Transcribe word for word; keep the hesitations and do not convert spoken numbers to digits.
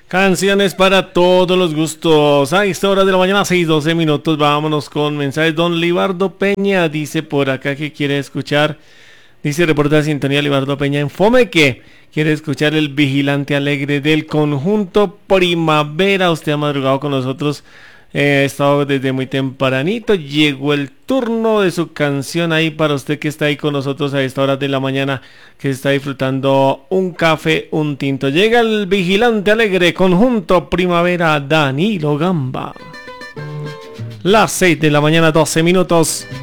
Canciones para todos los gustos. A esta hora de la mañana, seis doce minutos. Vámonos con mensajes. Don Libardo Peña dice por acá que quiere escuchar. Dice, reporta de sintonía Libardo Peña en Fome que quiere escuchar el Vigilante Alegre del conjunto Primavera. Usted ha madrugado con nosotros. Eh, ha estado desde muy tempranito. Llegó el turno de su canción ahí para usted que está ahí con nosotros a esta hora de la mañana, que está disfrutando un café, un tinto. Llega el Vigilante Alegre, conjunto Primavera, Danilo Gamba. Las seis de la mañana, doce minutos.